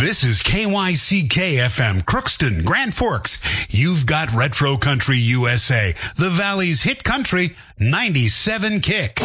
This is KYCK FM, Crookston, Grand Forks. You've got Retro Country USA, the Valley's hit country, 97 Kick.